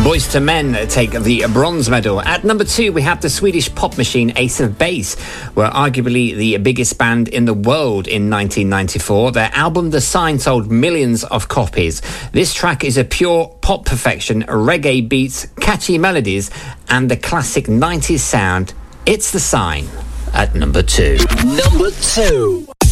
Boyz II Men take the bronze medal. At number 2, we have the Swedish pop machine Ace of Base, were arguably the biggest band in the world in 1994. Their album The Sign sold millions of copies. This track is a pure pop perfection, reggae beats, catchy melodies, and the classic 90s sound. It's The Sign at number 2. Number 2.